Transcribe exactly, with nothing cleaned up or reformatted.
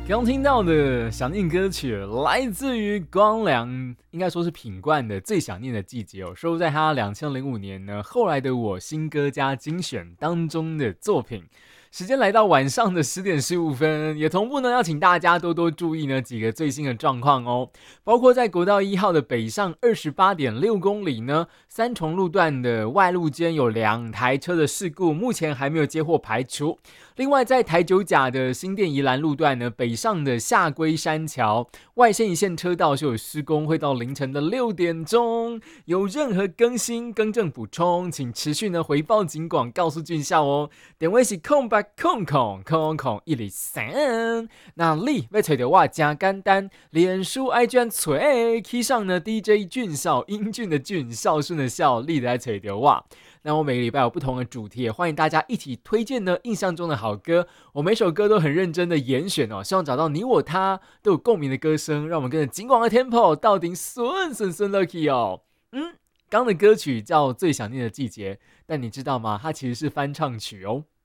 刚听到的想念歌曲来自于光良，应该说是品冠的《最想念的季节》哦，收录在他二零零五年呢后来的我新歌加精选当中的作品。时间来到晚上的十点十五分，也同步呢要请大家多多注意呢几个最新的状况哦，包括在国道一号的北上二十八点六公里呢，三重路段的外路间有两台车的事故，目前还没有接获排除。另外，在台九甲的新店宜兰路段呢，北上的下龟山桥外线一线车道是有施工，会到凌晨的六点钟。有任何更新、更正补充，请持续呢回报警广，告诉俊孝哦。电话是空八空空空空一零三。那你要找到我真简单，脸书 I G 找，起上呢 D J 俊孝，英俊的俊，孝顺的孝，你来找到我。那我每个礼拜有不同的主题，也欢迎大家一起推荐呢印象中的好歌。我每首歌都很认真的严选哦，希望找到你我他都有共鸣的歌声，让我们跟着警广的 tempo 到顶顺顺顺 lucky 哦。嗯，刚的歌曲叫《最想念的季节》，但你知道吗？它其实是翻唱曲哦。